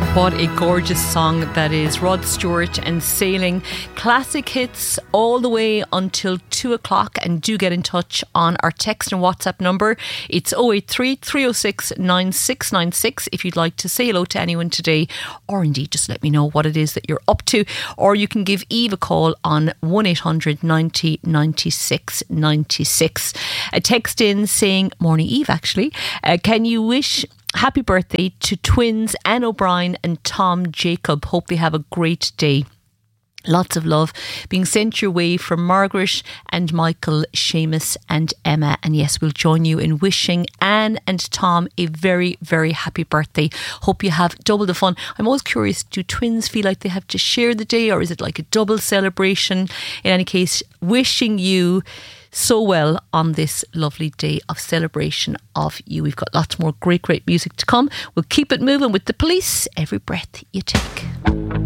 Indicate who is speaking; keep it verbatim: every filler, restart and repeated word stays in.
Speaker 1: What a gorgeous song that is. Rod Stewart and Sailing. Classic hits all the way until two o'clock. And do get in touch on our text and WhatsApp number. It's oh eight three, three oh six, nine six nine six if you'd like to say hello to anyone today, or indeed just let me know what it is that you're up to. Or you can give Eve a call on one eight hundred ninety ninety-six ninety-six. A text in saying, morning Eve actually, uh, can you wish happy birthday to twins Anne O'Brien and Tom Jacob. Hope they have a great day. Lots of love being sent your way from Margaret and Michael, Seamus and Emma. And yes, we'll join you in wishing Anne and Tom a very, very happy birthday. Hope you have double the fun. I'm always curious, do twins feel like they have to share the day, or is it like a double celebration? In any case, wishing you so well on this lovely day of celebration of you. We've got lots more great, great music to come. We'll keep it moving with The Police. Every breath you take.